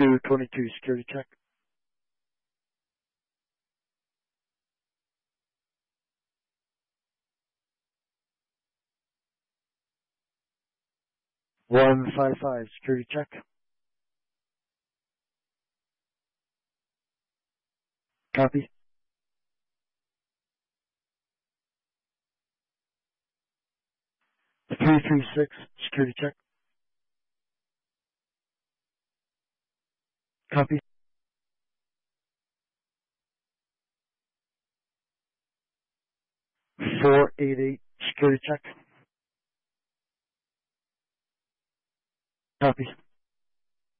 222, security check. One five five, security check. Copy. 336, security check. Copy. 488, security check. Copy.